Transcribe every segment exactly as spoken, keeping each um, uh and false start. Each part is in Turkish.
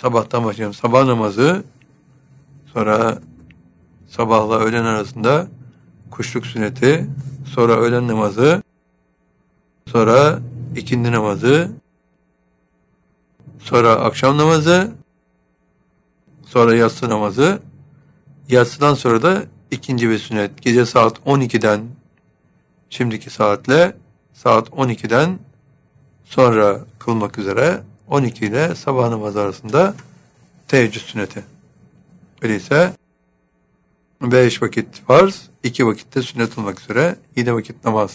sabahtan başlayalım. Sabah namazı, sonra sabahla öğlen arasında kuşluk sünneti, sonra öğlen namazı, sonra ikindi namazı, sonra akşam namazı, sonra yatsı namazı, yatsıdan sonra da ikinci bir sünnet. Gece saat on ikiden, şimdiki saatle saat on ikiden sonra kılmak üzere on iki ile sabah namazı arasında teheccüd sünneti. Öyleyse beş vakit farz, iki vakitte sünnet olmak üzere yedi vakit namaz.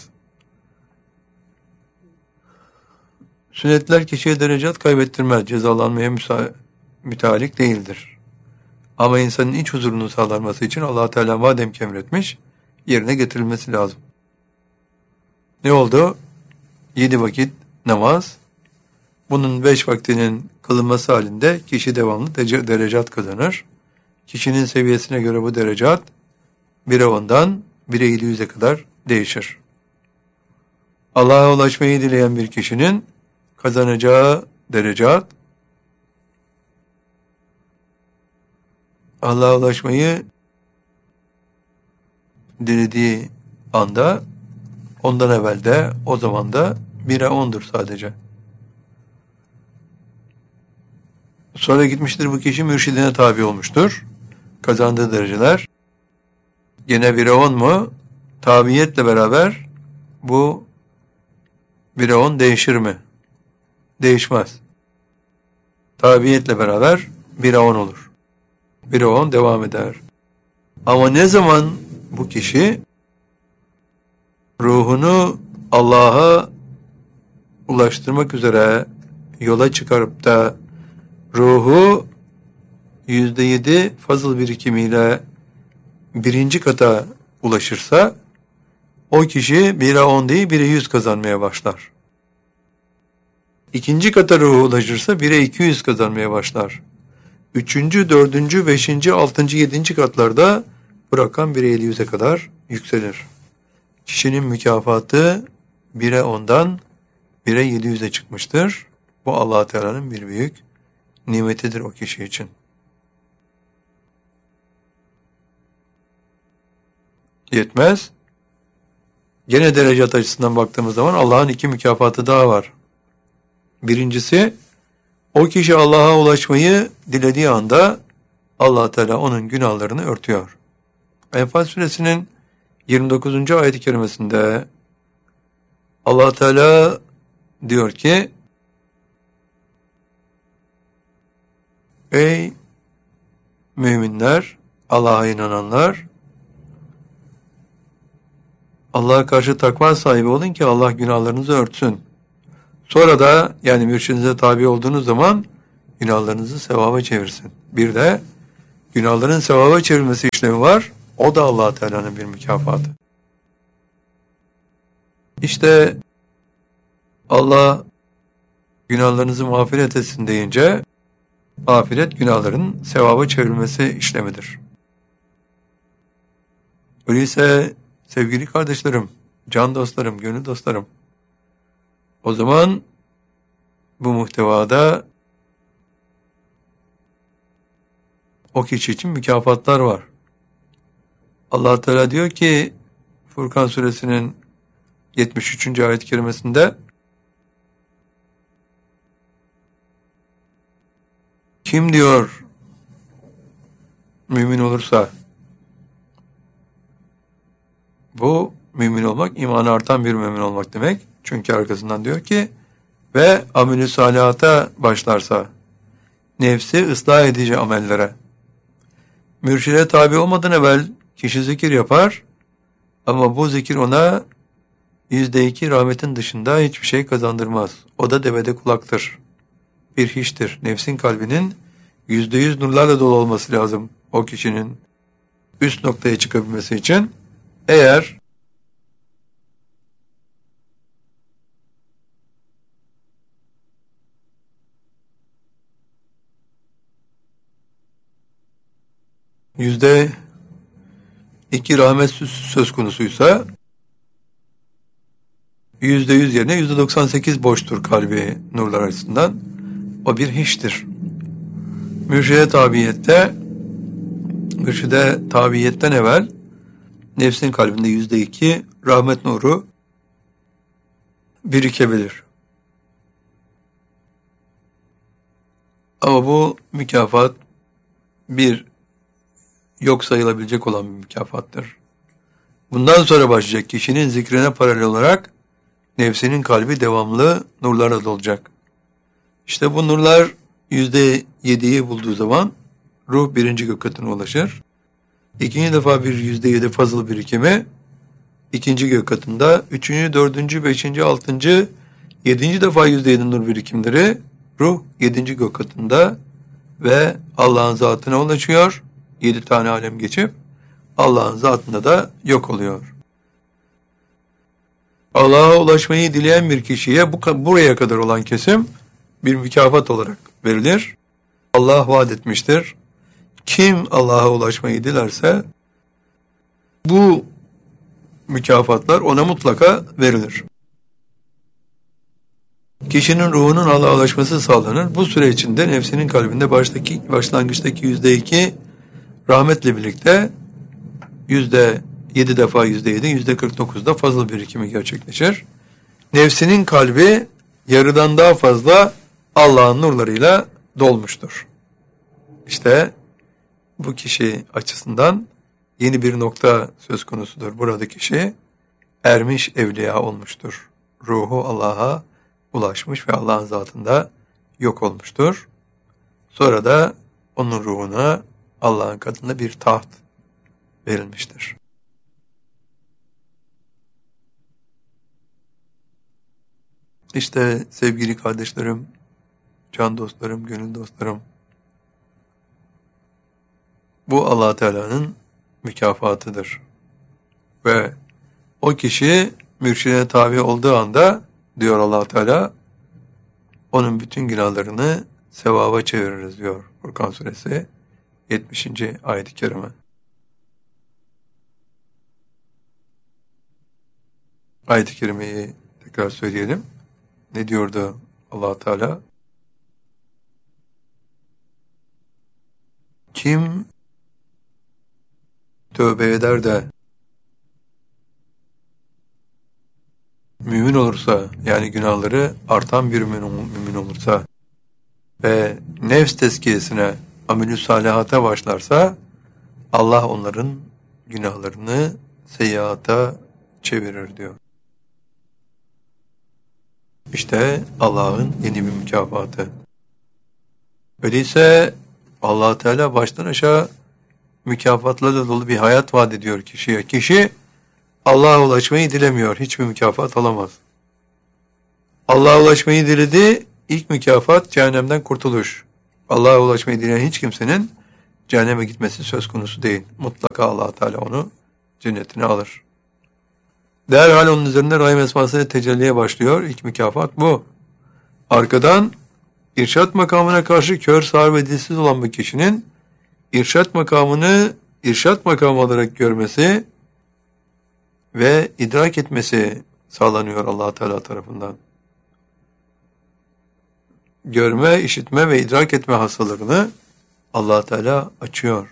Sünnetler kişiye derecat kaybettirmez, cezalanmaya müsa- mütealik değildir. Ama insanın iç huzurunu sağlanması için Allah Teala madem ki emretmiş, yerine getirilmesi lazım. Ne oldu? Yedi vakit namaz. Bunun beş vaktinin kılınması halinde kişi devamlı de- derecat kazanır. Kişinin seviyesine göre bu derecat bire ondan bire yedi yüze kadar değişir. Allah'a ulaşmayı dileyen bir kişinin kazanacağı derecat, Allah'a ulaşmayı dilediği anda, ondan evvel de, o zaman da bire ondur sadece. Sonra gitmiştir bu kişi mürşidine tabi olmuştur. Kazandığı dereceler gene bire on mu? Tabiyetle beraber bu bire on değişir mi? Değişmez. Tabiyetle beraber bire on olur. bire on devam eder. Ama ne zaman bu kişi ruhunu Allah'a ulaştırmak üzere yola çıkarıp da ruhu yüzde yedi fazıl birikimiyle birinci kata ulaşırsa o kişi bire on değil bire yüz kazanmaya başlar. İkinci kata ruhu ulaşırsa bire iki yüz kazanmaya başlar. Üçüncü, dördüncü, beşinci, altıncı, yedinci katlarda bu rakam bire yedi yüze kadar yükselir. Kişinin mükafatı bire ondan bire yedi yüze çıkmıştır. Bu Allah Teala'nın bir büyük nimetidir o kişi için. Yetmez. Gene derecat açısından baktığımız zaman Allah'ın iki mükafatı daha var. Birincisi, o kişi Allah'a ulaşmayı dilediği anda Allah Teala onun günahlarını örtüyor. Enfal suresinin yirmi dokuzuncu ayet-i kerimesinde Allah Teala diyor ki: Ey müminler, Allah'a inananlar, Allah'a karşı takva sahibi olun ki Allah günahlarınızı örtsün. Sonra da yani mürşidinize tabi olduğunuz zaman günahlarınızı sevaba çevirsin. Bir de günahların sevaba çevrilmesi işlemi var. O da Allah Teala'nın bir mükafatı. İşte Allah günahlarınızı mağfiret etsin deyince mağfiret günahların sevaba çevrilmesi işlemidir. Öyleyse sevgili kardeşlerim, can dostlarım, gönül dostlarım, o zaman bu muhtevada o kişi için mükafatlar var. Allah Teala diyor ki Furkan suresinin yetmiş üçüncü ayet-i kerimesinde: Kim diyor mümin olursa, bu mümin olmak, imanı artan bir mümin olmak demek. Çünkü arkasından diyor ki ve amel-i salihata başlarsa, nefsi ıslah edici amellere. Mürşide tabi olmadan evvel kişi zikir yapar ama bu zikir ona yüzde iki rahmetin dışında hiçbir şey kazandırmaz. O da devede kulaktır. Bir hiçtir. Nefsin kalbinin yüzde yüz nurlarla dolu olması lazım o kişinin üst noktaya çıkabilmesi için. Eğer yüzde iki rahmet söz konusuysa yüzde yüz yerine yüzde doksan sekiz boştur kalbi nurlar açısından. O bir hiçtir. Mürşide tabiyette, mürşide tabiyetten evvel nefsin kalbinde yüzde iki rahmet nuru birikebilir. Ama bu mükafat bir yok sayılabilecek olan bir mükafattır. Bundan sonra başlayacak kişinin zikrine paralel olarak nefsinin kalbi devamlı nurlarla dolacak. İşte bu nurlar yüzde yediyi bulduğu zaman ruh birinci gök katına ulaşır. İkinci defa bir yüzde yedi fazıl birikimi ikinci gök katında, üçüncü, dördüncü, beşinci, altıncı, yedinci defa yüzde yedi nur birikimleri ruh yedinci gök katında ve Allah'ın zatına ulaşıyor. Yedi tane alem geçip Allah'ın zatında da yok oluyor. Allah'a ulaşmayı dileyen bir kişiye bu buraya kadar olan kesim bir mükafat olarak verilir. Allah vaat etmiştir. Kim Allah'a ulaşmayı dilerse bu mükafatlar ona mutlaka verilir. Kişinin ruhunun Allah'a ulaşması sağlanır. Bu süre içinde nefsinin kalbinde baştaki, başlangıçtaki yüzde iki rahmetle birlikte yüzde yedi defa yüzde yedi, yüzde kırk dokuzda fazla birikimi gerçekleşir. Nefsinin kalbi yarıdan daha fazla Allah'ın nurlarıyla dolmuştur. İşte bu kişi açısından yeni bir nokta söz konusudur. Burada kişi ermiş evliya olmuştur. Ruhu Allah'a ulaşmış ve Allah'ın zatında yok olmuştur. Sonra da onun ruhuna Allah'ın katında bir taht verilmiştir. İşte sevgili kardeşlerim, can dostlarım, gönül dostlarım, bu Allah Teala'nın mükafatıdır. Ve o kişi mürşide tabi olduğu anda diyor Allah Teala, onun bütün günahlarını sevaba çeviririz diyor Furkan suresi yetmişinci ayet-i kerime. Ayet-i kerimeyi tekrar söyleyelim. Ne diyordu Allah Teala? Kim tövbe eder de mümin olursa, yani günahları artan bir mümin, mümin olursa ve nefs tezkiyesine, amel-i salihata başlarsa Allah onların günahlarını seyyiata çevirir diyor. İşte Allah'ın yeni bir mükafatı. Öyleyse Allah Teala baştan aşağı mükafatlarla dolu bir hayat vaat ediyor kişiye. Kişi Allah'a ulaşmayı dilemiyor. Hiçbir mükafat alamaz. Allah'a ulaşmayı diledi. İlk mükafat cehennemden kurtuluş. Allah'a ulaşmayı dileyen hiç kimsenin cehenneme gitmesi söz konusu değil. Mutlaka Allah Teala onu cennetine alır. Derhal onun üzerinde rahim esmasıyla tecelliye başlıyor. İlk mükafat bu. Arkadan irşat makamına karşı kör, sağır ve dilsiz olan bir kişinin irşat makamını irşat makamı olarak görmesi ve idrak etmesi sağlanıyor Allah Teala tarafından. Görme, işitme ve idrak etme hastalarını Allah Teala açıyor.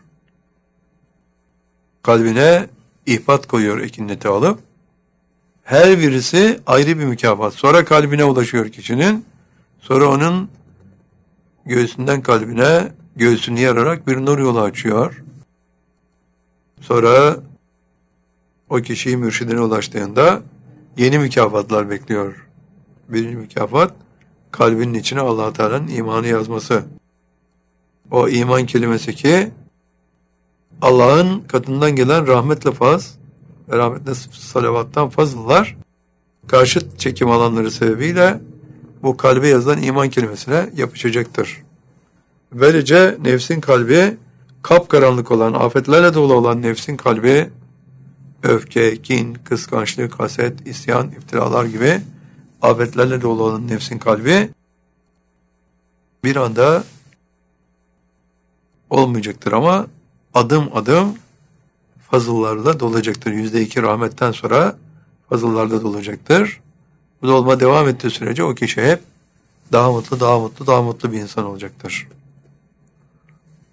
Kalbine ihbat koyuyor ekinleti alıp. Her birisi ayrı bir mükafat. Sonra kalbine ulaşıyor kişinin. Sonra onun göğsünden kalbine, göğsünü yararak bir nur yolu açıyor. Sonra o kişiyi mürşidine ulaştığında yeni mükafatlar bekliyor. Birinci mükafat, kalbinin içine Allah Teala'nın imanı yazması. O iman kelimesi ki Allah'ın katından gelen rahmetle faz ve rahmetle salavattan fazıllar karşıt çekim alanları sebebiyle bu kalbe yazılan iman kelimesine yapışacaktır. Böylece nefsin kalbi kapkaranlık olan, afetlerle dolu olan nefsin kalbi öfke, kin, kıskançlık, haset, isyan, iftiralar gibi afetlerle dolu olan nefsin kalbi bir anda olmayacaktır ama adım adım fazıllarla dolacaktır. Yüzde iki rahmetten sonra fazıllarla dolacaktır. Bu dolma devam ettiği sürece o kişi hep daha mutlu, daha mutlu, daha mutlu bir insan olacaktır.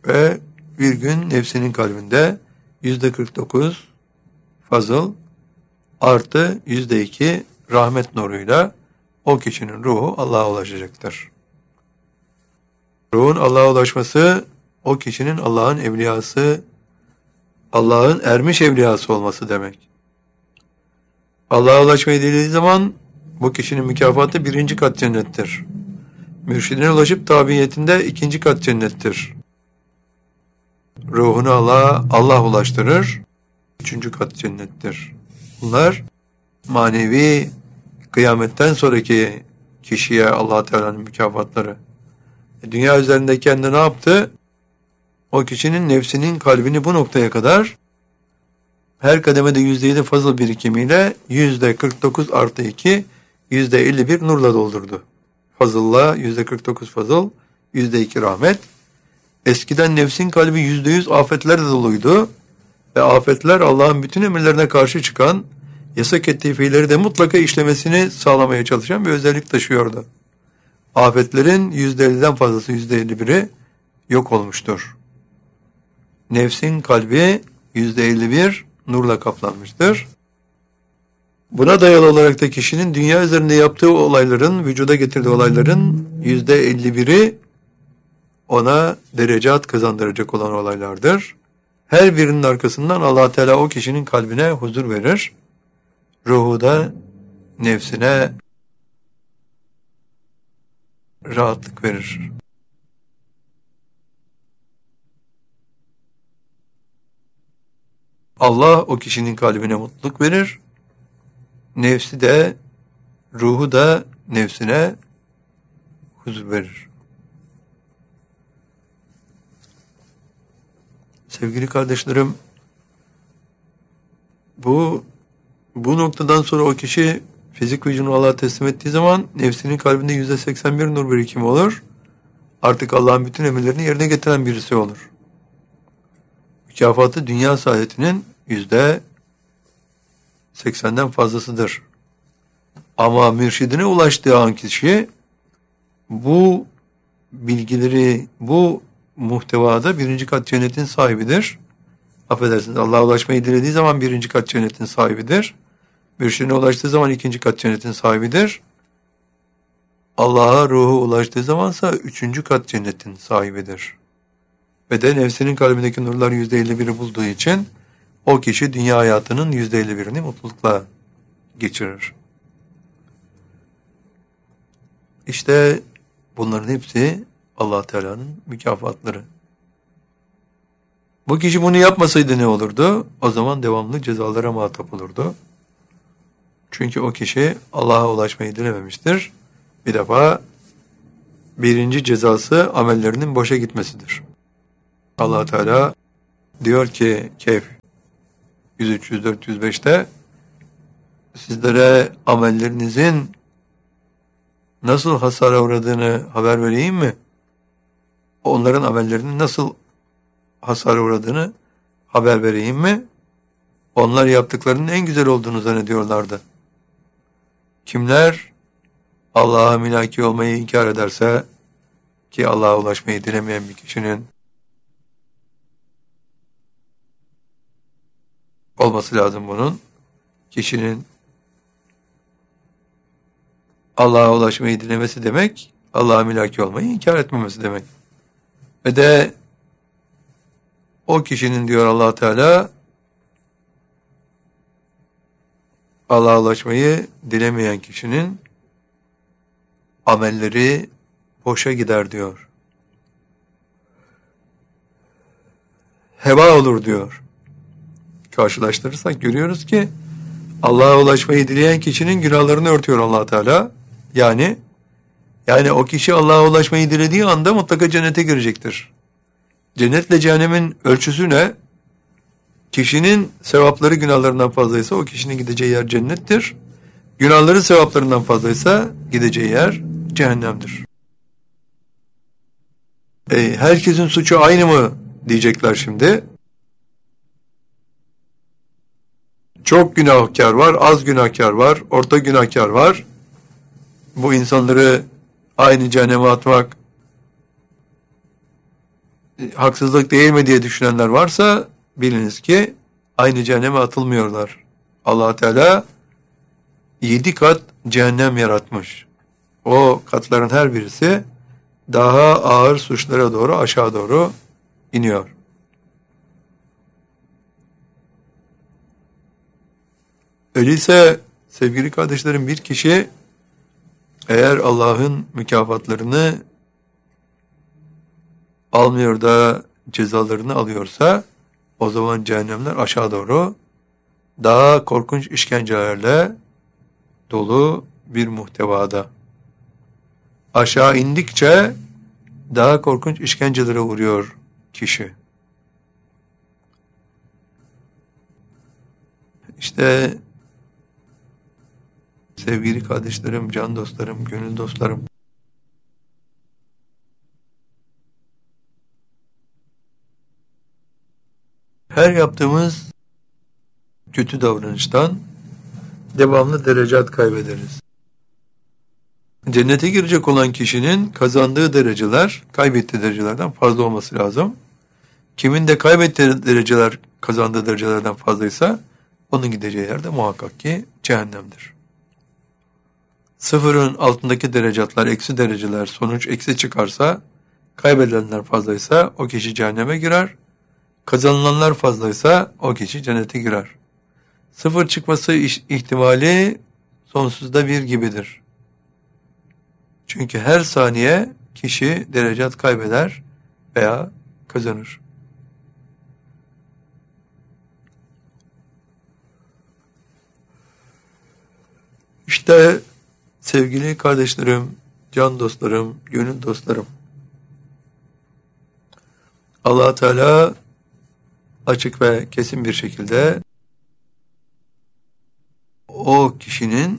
Ve bir gün nefsinin kalbinde yüzde kırk dokuz fazıl artı yüzde iki rahmet nuruyla o kişinin ruhu Allah'a ulaşacaktır. Ruhun Allah'a ulaşması o kişinin Allah'ın evliyası, Allah'ın ermiş evliyası olması demek. Allah'a ulaşmayı dilediği zaman bu kişinin mükafatı birinci kat cennettir. Mürşidine ulaşıp tabiyetinde ikinci kat cennettir. Ruhunu Allah'a Allah ulaştırır, üçüncü kat cennettir. Bunlar manevi kıyametten sonraki kişiye Allah Teala'nın mükafatları. Dünya üzerinde kendi ne yaptı? O kişinin nefsinin kalbini bu noktaya kadar her kademede yüzde yedi fazıl birikimiyle yüzde kırk dokuz artı iki, yüzde elli bir nurla doldurdu. Fazılla yüzde kırk dokuz fazıl, yüzde iki rahmet. Eskiden nefsin kalbi yüzde yüz afetlerle doluydu. Ve afetler Allah'ın bütün emirlerine karşı çıkan, yasak ettiği fiilleri de mutlaka işlemesini sağlamaya çalışan bir özellik taşıyordu. Afetlerin yüzde elliden fazlası, yüzde elli biri yok olmuştur. Nefsin kalbi yüzde elli bir nurla kaplanmıştır. Buna dayalı olarak da kişinin dünya üzerinde yaptığı olayların, vücuda getirdiği olayların yüzde elli biri ona derecat kazandıracak olan olaylardır. Her birinin arkasından Allah Teala o kişinin kalbine huzur verir. Ruhu da nefsine rahatlık verir. Allah o kişinin kalbine mutluluk verir. Nefsi de, ruhu da nefsine huzur verir. Sevgili kardeşlerim, bu bu noktadan sonra o kişi fizik vücudunu Allah'a teslim ettiği zaman nefsinin kalbinde yüzde seksen bir nur birikimi olur. Artık Allah'ın bütün emirlerini yerine getiren birisi olur. Mükafatı dünya saadetinin yüzde seksenden fazlasıdır. Ama mürşidine ulaştığı an kişi bu bilgileri, bu muhtevada birinci kat cennetin sahibidir. Affedersiniz, Allah'a ulaşmayı dilediği zaman birinci kat cennetin sahibidir. Mürşidine ulaştığı zaman ikinci kat cennetin sahibidir. Allah'a ruhu ulaştığı zamansa üçüncü kat cennetin sahibidir. Ve de nefsinin kalbindeki nurlar yüzde elli biri bulduğu için o kişi dünya hayatının yüzde elli birini mutlulukla geçirir. İşte bunların hepsi Allah Teala'nın mükafatları. Bu kişi bunu yapmasaydı ne olurdu? O zaman devamlı cezalara muhatap olurdu. Çünkü o kişi Allah'a ulaşmayı dilememiştir. Bir defa birinci cezası amellerinin boşa gitmesidir. Allah Teala diyor ki Kehf yüz üç, yüz dört, yüz beşte sizlere amellerinizin nasıl hasara uğradığını haber vereyim mi? Onların amellerinin nasıl hasara uğradığını haber vereyim mi? Onlar yaptıklarının en güzel olduğunu zannediyorlardı. Kimler Allah'a mülaki olmayı inkar ederse, ki Allah'a ulaşmayı dilemeyen bir kişinin olması lazım bunun. Kişinin Allah'a ulaşmayı dilemesi demek, Allah'a mülaki olmayı inkar etmemesi demek. Ve de o kişinin diyor Allah Teala, Allah'a ulaşmayı dilemeyen kişinin amelleri boşa gider diyor. Heba olur diyor. Karşılaştırırsak görüyoruz ki Allah'a ulaşmayı dileyen kişinin günahlarını örtüyor Allah Teala. Yani yani o kişi Allah'a ulaşmayı dilediği anda mutlaka cennete girecektir. Cennetle cehennemin ölçüsü ne? Kişinin sevapları günahlarından fazlaysa o kişinin gideceği yer cennettir. Günahları sevaplarından fazlaysa gideceği yer cehennemdir. E, herkesin suçu aynı mı diyecekler şimdi. Çok günahkar var, az günahkar var, orta günahkar var. Bu insanları aynı cehenneme atmak haksızlık değil mi diye düşünenler varsa biliniz ki aynı cehenneme atılmıyorlar. Allah Teala yedi kat cehennem yaratmış. O katların her birisi daha ağır suçlara doğru, aşağı doğru iniyor. Öyleyse sevgili kardeşlerim, bir kişi eğer Allah'ın mükafatlarını almıyor da cezalarını alıyorsa, o zaman cehennemler aşağı doğru daha korkunç işkencelerle dolu bir muhtevada. Aşağı indikçe daha korkunç işkencelere uğruyor kişi. İşte sevgili kardeşlerim, can dostlarım, gönül dostlarım, her yaptığımız kötü davranıştan devamlı derecat kaybederiz. Cennete girecek olan kişinin kazandığı dereceler kaybettiği derecelerden fazla olması lazım. Kimin de kaybettiği dereceler kazandığı derecelerden fazlaysa onun gideceği yerde muhakkak ki cehennemdir. Sıfırın altındaki derecatlar, eksi dereceler, sonuç eksi çıkarsa, kaybedilenler fazlaysa o kişi cehenneme girer. Kazanılanlar fazlaysa o kişi cennete girer. Sıfır çıkması ihtimali sonsuzda bir gibidir. Çünkü her saniye kişi derecat kaybeder veya kazanır. İşte sevgili kardeşlerim, can dostlarım, gönül dostlarım, Allah Teala açık ve kesin bir şekilde o kişinin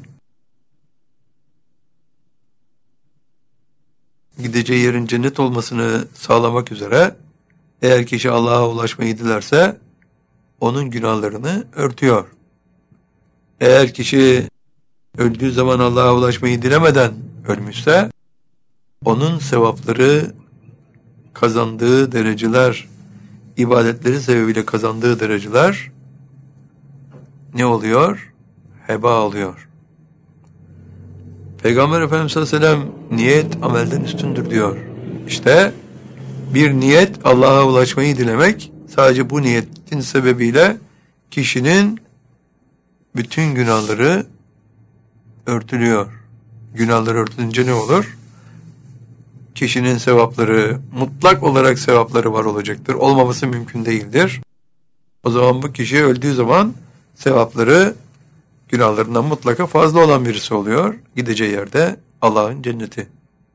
gideceği yerin cennet olmasını sağlamak üzere, eğer kişi Allah'a ulaşmayı dilerse onun günahlarını örtüyor. Eğer kişi öldüğü zaman Allah'a ulaşmayı dilemeden ölmüşse, onun sevapları, kazandığı dereceler, ibadetleri sebebiyle kazandığı dereceler ne oluyor? Heba oluyor. Peygamber Efendimiz sallallahu aleyhi ve sellem niyet amelden üstündür diyor. İşte bir niyet Allah'a ulaşmayı dilemek, sadece bu niyetin sebebiyle kişinin bütün günahları örtülüyor. Günahları örtülünce ne olur? Kişinin sevapları, mutlak olarak sevapları var olacaktır. Olmaması mümkün değildir. O zaman bu kişi öldüğü zaman sevapları günahlarından mutlaka fazla olan birisi oluyor. Gideceği yerde Allah'ın cenneti.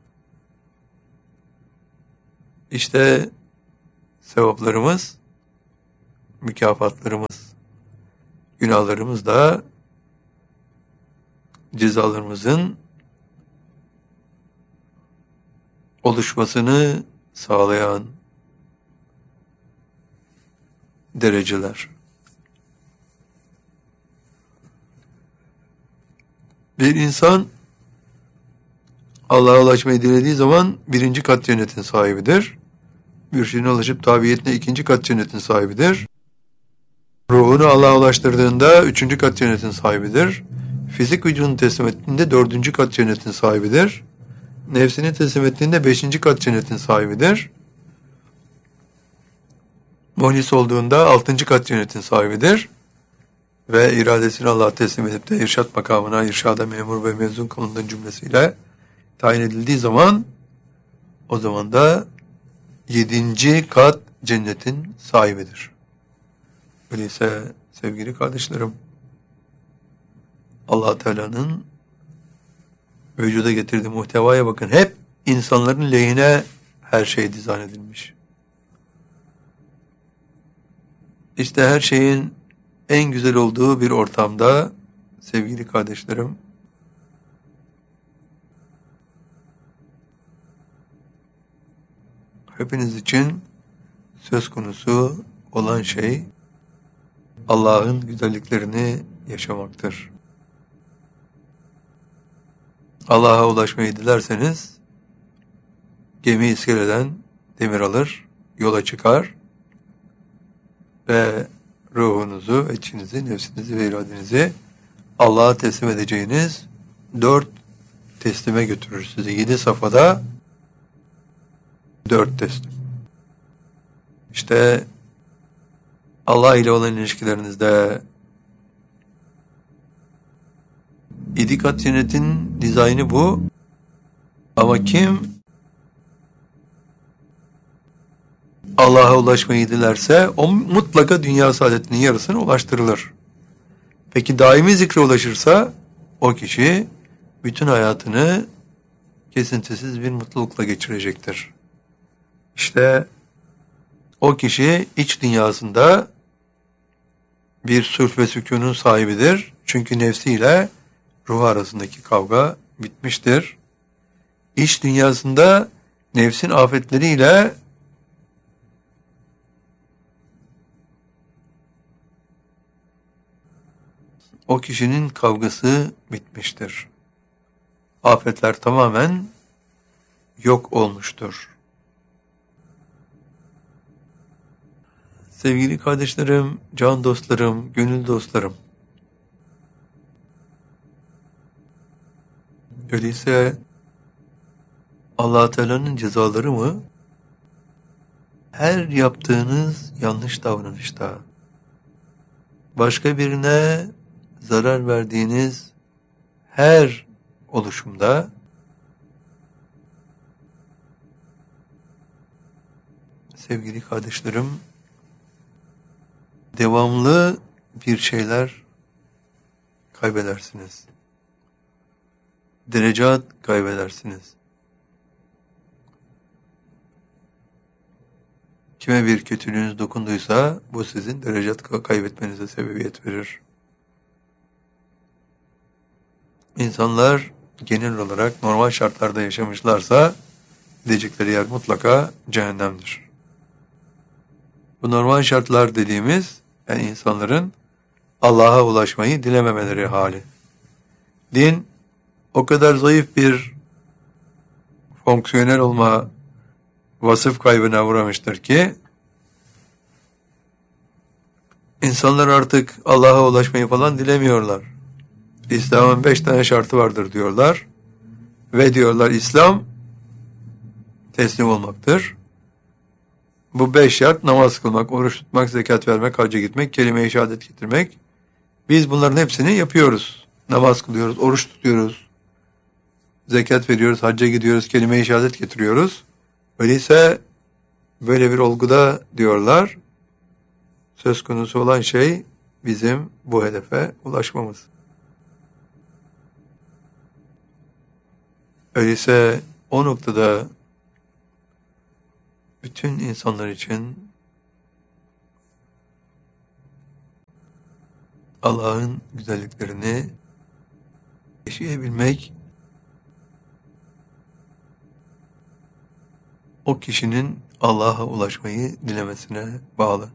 İşte sevaplarımız, mükafatlarımız, günahlarımız da cezalarımızın oluşmasını sağlayan dereceler. Bir insan Allah'a ulaşmayı dilediği zaman birinci kat cennetin sahibidir. Mürşidine ulaşıp tabiyetine ikinci kat cennetin sahibidir. Ruhunu Allah'a ulaştırdığında üçüncü kat cennetin sahibidir. Fizik vücudunu teslim ettiğinde dördüncü kat cennetin sahibidir. Nefsini teslim ettiğinde beşinci kat cennetin sahibidir. Muhlis olduğunda altıncı kat cennetin sahibidir. Ve iradesini Allah'a teslim edip de irşat makamına, irşada memur ve mezun kılındığın cümlesiyle tayin edildiği zaman, o zaman da yedinci kat cennetin sahibidir. Öyleyse sevgili kardeşlerim, Allah Teala'nın vücuda getirdiği muhtevaya bakın. Hep insanların lehine her şey dizayn edilmiş. İşte her şeyin en güzel olduğu bir ortamda sevgili kardeşlerim, hepiniz için söz konusu olan şey Allah'ın güzelliklerini yaşamaktır. Allah'a ulaşmayı dilerseniz gemi iskeleden demir alır, yola çıkar ve ruhunuzu, içinizi, nefsinizi ve iradenizi Allah'a teslim edeceğiniz dört teslime götürür sizi. Yedi safhada dört teslim. İşte Allah ile olan ilişkilerinizde İdikat cennetin dizaynı bu. Ama kim Allah'a ulaşmayı dilerse o mutlaka dünya saadetinin yarısına ulaştırılır. Peki daimi zikre ulaşırsa o kişi bütün hayatını kesintisiz bir mutlulukla geçirecektir. İşte o kişi iç dünyasında bir sulh ve sükûnun sahibidir. Çünkü nefsiyle ruh arasındaki kavga bitmiştir. İç dünyasında nefsin afetleriyle o kişinin kavgası bitmiştir. Afetler tamamen yok olmuştur. Sevgili kardeşlerim, can dostlarım, gönül dostlarım. Öyleyse Allah Teala'nın cezaları mı? Her yaptığınız yanlış davranışta, başka birine zarar verdiğiniz her oluşumda, sevgili kardeşlerim, devamlı bir şeyler kaybedersiniz. Derecat kaybedersiniz. Kime bir kötülüğünüz dokunduysa bu sizin derecat kaybetmenize sebebiyet verir. İnsanlar genel olarak normal şartlarda yaşamışlarsa gidecekleri yer mutlaka cehennemdir. Bu normal şartlar dediğimiz yani insanların Allah'a ulaşmayı dilememeleri hali. Din o kadar zayıf bir fonksiyonel olma vasıf kaybına uğramıştır ki insanlar artık Allah'a ulaşmayı falan dilemiyorlar. İslam'ın beş tane şartı vardır diyorlar. Ve diyorlar İslam teslim olmaktır. Bu beş şart namaz kılmak, oruç tutmak, zekat vermek, hacca gitmek, kelime-i şehadet getirmek. Biz bunların hepsini yapıyoruz. Namaz kılıyoruz, oruç tutuyoruz, zekat veriyoruz, hacca gidiyoruz, kelime-i şehadet getiriyoruz. Öyleyse böyle bir olguda diyorlar, söz konusu olan şey bizim bu hedefe ulaşmamız. Öyleyse o noktada bütün insanlar için Allah'ın güzelliklerini yaşayabilmek o kişinin Allah'a ulaşmayı dilemesine bağlı.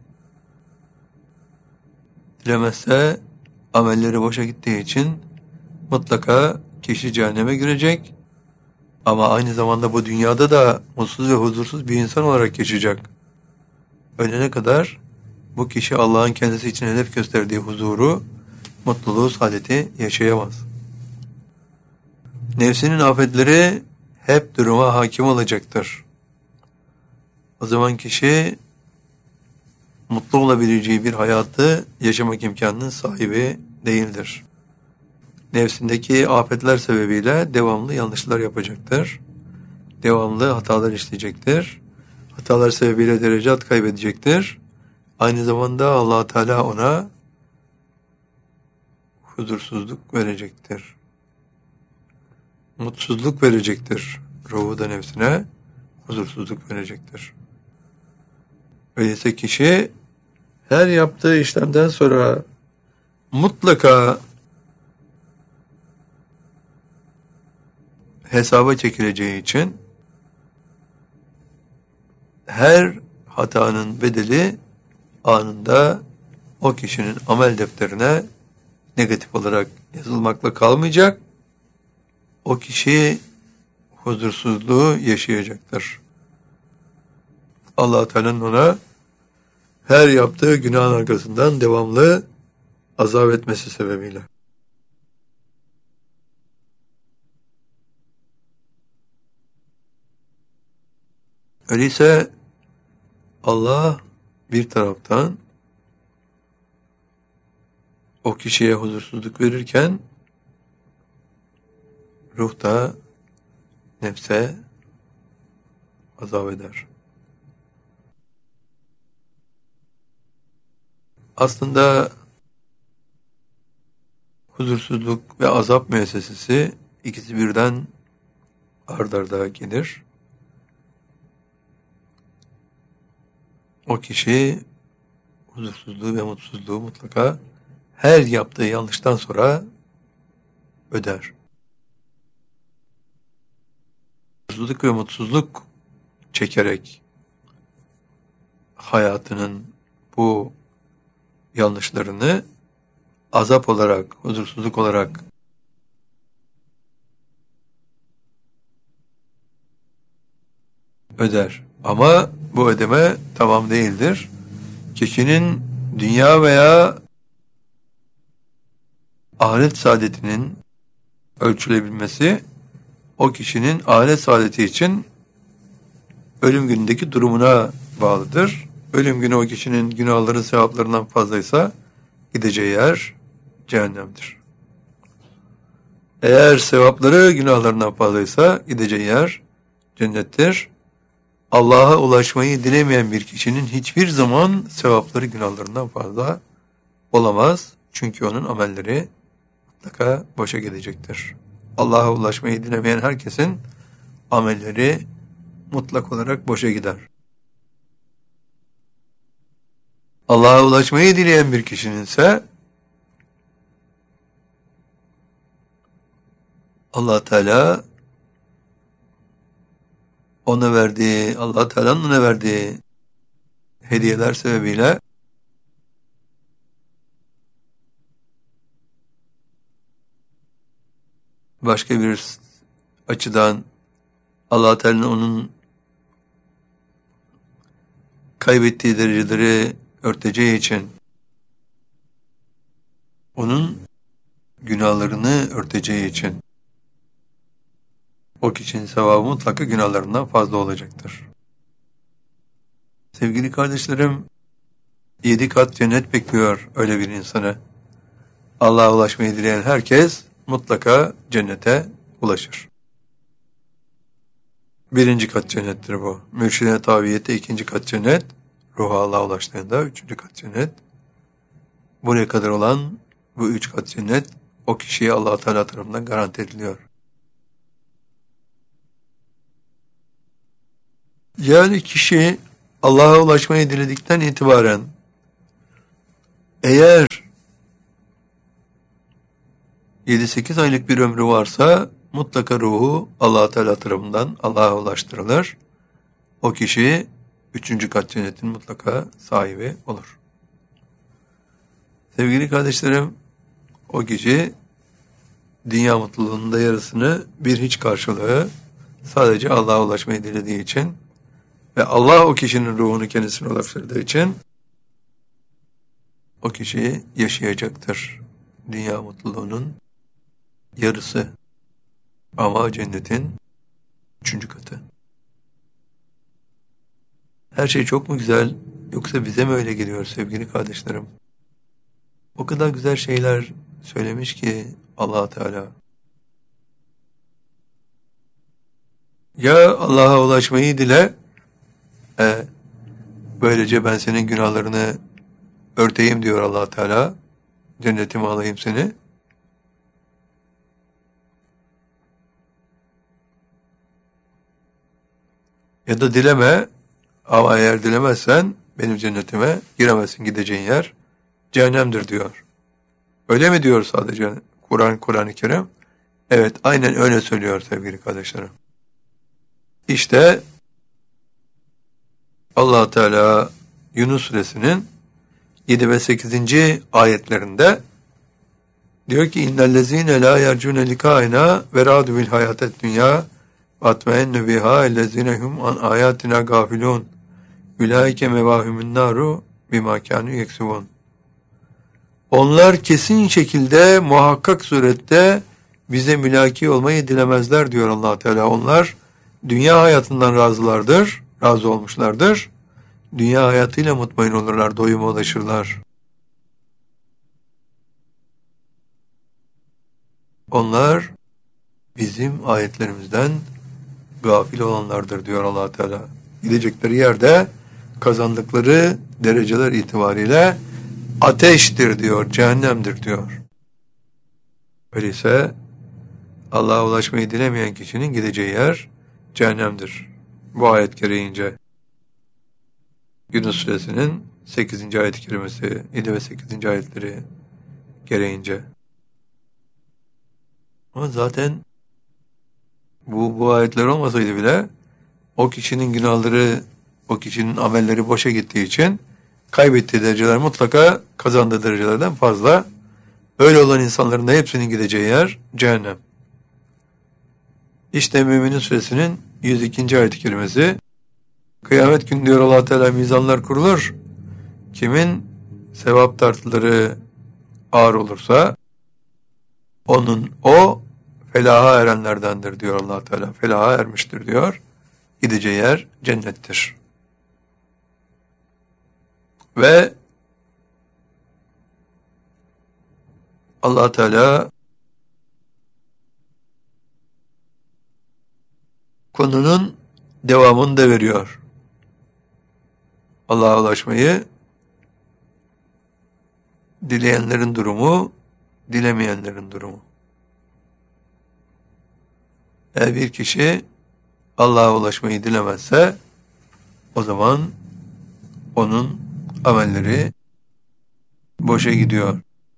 Dilemezse amelleri boşa gittiği için mutlaka kişi cehenneme girecek ama aynı zamanda bu dünyada da mutsuz ve huzursuz bir insan olarak yaşayacak. Ölene kadar bu kişi Allah'ın kendisi için hedef gösterdiği huzuru, mutluluğu, saadeti yaşayamaz. Nefsinin afetleri hep duruma hakim olacaktır. O zaman kişi mutlu olabileceği bir hayatı yaşamak imkanının sahibi değildir. Nefsindeki afetler sebebiyle devamlı yanlışlar yapacaktır. Devamlı hatalar işleyecektir. Hatalar sebebiyle derecat kaybedecektir. Aynı zamanda Allah Teala ona huzursuzluk verecektir. Mutsuzluk verecektir. Ruhu da nefsine huzursuzluk verecektir. Öyleyse kişi her yaptığı işlemden sonra mutlaka hesaba çekileceği için her hatanın bedeli anında o kişinin amel defterine negatif olarak yazılmakla kalmayacak. O kişi huzursuzluğu yaşayacaktır. Allah Teala'nın ona her yaptığı günahın arkasından devamlı azap etmesi sebebiyle. Öyleyse Allah bir taraftan o kişiye huzursuzluk verirken ruh da nefse azap eder. Aslında huzursuzluk ve azap müessesesi ikisi birden ard arda gelir. O kişi huzursuzluğu ve mutsuzluğu mutlaka her yaptığı yanlıştan sonra öder. Huzursuzluk ve mutsuzluk çekerek hayatının bu yanlışlarını azap olarak, huzursuzluk olarak öder. Ama bu ödeme tamam değildir. Kişinin dünya veya ahiret saadetinin ölçülebilmesi, o kişinin ahiret saadeti için ölüm günündeki durumuna bağlıdır. Ölüm günü o kişinin günahları sevaplarından fazlaysa gideceği yer cehennemdir. Eğer sevapları günahlarından fazlaysa gideceği yer cennettir. Allah'a ulaşmayı dilemeyen bir kişinin hiçbir zaman sevapları günahlarından fazla olamaz. Çünkü onun amelleri mutlaka boşa gidecektir. Allah'a ulaşmayı dilemeyen herkesin amelleri mutlak olarak boşa gider. Allah'a ulaşmayı dileyen bir kişinin ise Allah Teala ona verdiği, Allah Teala'nın ona verdiği hediyeler sebebiyle başka bir açıdan Allah Teala'nın onun kaybettiği dereceleri örteceği için, onun günahlarını örteceği için o kişinin sevabı mutlaka günahlarından fazla olacaktır. Sevgili kardeşlerim, yedi kat cennet bekliyor öyle bir insanı. Allah'a ulaşmayı dileyen herkes mutlaka cennete ulaşır. Birinci kat cennettir bu. Mürşide tabiyette ikinci kat cennet, ruha Allah'a ulaştığında üçüncü kat cennet. Buraya kadar olan bu üç kat cennet o kişiye Allah Teala tarafından garanti ediliyor. Yani kişi Allah'a ulaşmayı diledikten itibaren eğer yedi sekiz aylık bir ömrü varsa mutlaka ruhu Allah Teala tarafından Allah'a ulaştırılır. O kişi üçüncü kat cennetin mutlaka sahibi olur. Sevgili kardeşlerim, o kişi dünya mutluluğunun da yarısını bir hiç karşılığı sadece Allah'a ulaşmayı dilediği için ve Allah o kişinin ruhunu kendisine ulaştırdığı için o kişi yaşayacaktır. Dünya mutluluğunun yarısı ama cennetin üçüncü katı. Her şey çok mu güzel yoksa bize mi öyle geliyor sevgili kardeşlerim? O kadar güzel şeyler söylemiş ki Allah Teala. Ya Allah'a ulaşmayı dile, e, böylece ben senin günahlarını örteyim diyor Allah Teala. Cennetime alayım seni. Ya da dileme, ama eğer dilemezsen benim cennetime giremezsin, gideceğin yer cehennemdir diyor. Öyle mi diyor sadece Kur'an, Kur'an-ı Kerim? Evet, aynen öyle söylüyor sevgili kardeşlerim. İşte Allah Teala Yunus Suresinin yedi ve sekizinci ayetlerinde diyor ki innellezine la yercune likaina ve radu bil hayatet dünya atmeinne biha ellezine hum an ayatina gafilun Ulaike mevahümün naru bima kânû yeksubun. Onlar kesin şekilde, muhakkak surette bize mülaki olmayı dilemezler diyor Allah Teala. Onlar dünya hayatından razılardır, razı olmuşlardır. Dünya hayatıyla mutmain olurlar, doyuma ulaşırlar. Onlar bizim ayetlerimizden gafil olanlardır diyor Allah Teala. Gidecekleri yerde kazandıkları dereceler itibariyle ateştir diyor, cehennemdir diyor. Öyleyse Allah'a ulaşmayı dilemeyen kişinin gideceği yer cehennemdir. Bu ayet gereğince Yunus Suresinin sekizinci ayet-i kerimesi, yedi ve sekizinci ayetleri gereğince. Ama zaten bu, bu ayetler olmasaydı bile o kişinin günahları, o kişinin amelleri boşa gittiği için kaybettiği dereceler mutlaka kazandığı derecelerden fazla. Öyle olan insanların da hepsinin gideceği yer cehennem. İşte Mü'minin Suresinin yüz ikinci ayet-i kerimesi. Kıyamet günü diyor Allah Teala, mizanlar kurulur. Kimin sevap tartıları ağır olursa onun o felaha erenlerdendir diyor Allah Teala. Felaha ermiştir diyor. Gideceği yer cennettir. Ve Allah Teala konunun devamını da veriyor. Allah'a ulaşmayı dileyenlerin durumu, dilemeyenlerin durumu. Eğer bir kişi Allah'a ulaşmayı dilemezse o zaman onun amelleri boşa gidiyor.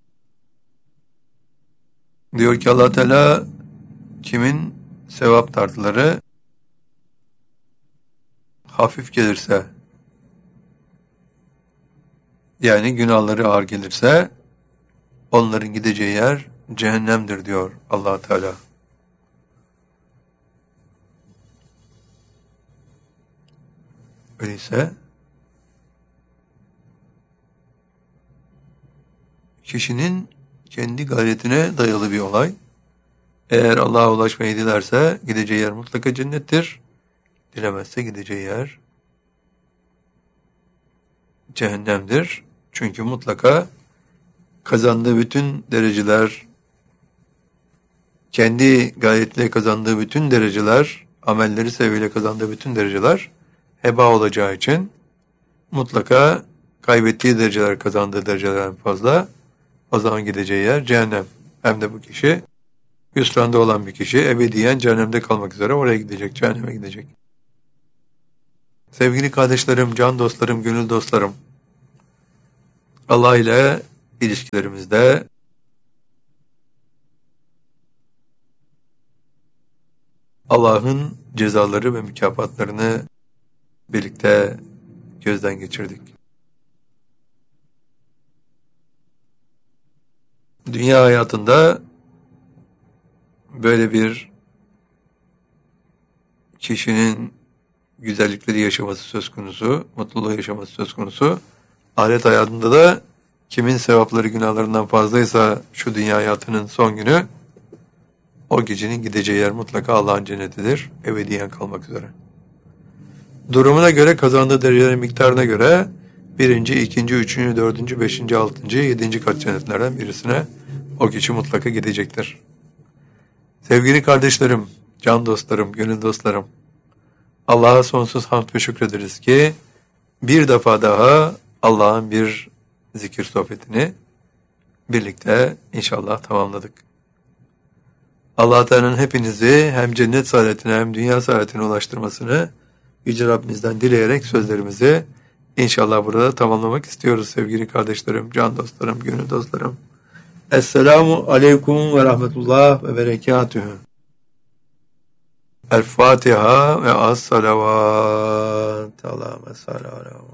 Diyor ki Allah Teala, kimin sevap tartıları hafif gelirse, yani günahları ağır gelirse onların gideceği yer cehennemdir diyor Allah Teala. Öyleyse kişinin kendi gayretine dayalı bir olay. Eğer Allah'a ulaşmayı dilerse gideceği yer mutlaka cennettir. Dilemezse gideceği yer cehennemdir. Çünkü mutlaka kazandığı bütün dereceler, kendi gayretle kazandığı bütün dereceler, amelleri sebebiyle kazandığı bütün dereceler heba olacağı için mutlaka kaybettiği dereceler, kazandığı derecelerden fazla, o zaman gideceği yer cehennem. Hem de bu kişi hüsranda olan bir kişi ebediyen cehennemde kalmak üzere oraya gidecek, cehenneme gidecek. Sevgili kardeşlerim, can dostlarım, gönül dostlarım, Allah ile ilişkilerimizde Allah'ın cezaları ve mükafatlarını birlikte gözden geçirdik. Dünya hayatında böyle bir kişinin güzellikleri yaşaması söz konusu, mutluluğu yaşaması söz konusu. Ahiret hayatında da kimin sevapları günahlarından fazlaysa şu dünya hayatının son günü, o kişinin gideceği yer mutlaka Allah'ın cennetidir, ebediyen kalmak üzere. Durumuna göre, kazandığı derecelerin miktarına göre birinci, ikinci, üçüncü, dördüncü, beşinci, altıncı, yedinci kat cennetlerden birisine o kişi mutlaka gidecektir. Sevgili kardeşlerim, can dostlarım, gönül dostlarım, Allah'a sonsuz hamd ve şükrederiz ki bir defa daha Allah'ın bir zikir sohbetini birlikte inşallah tamamladık. Allah Teala'nın hepinizi hem cennet saadetine hem dünya saadetine ulaştırmasını Yüce Rabbimizden dileyerek sözlerimizi inşallah burada tamamlamak istiyoruz sevgili kardeşlerim, can dostlarım, gönül dostlarım. Esselamu aleyküm ve rahmetullah ve berekatühü. El Fatiha ve as-salavat. Allahümme salli ala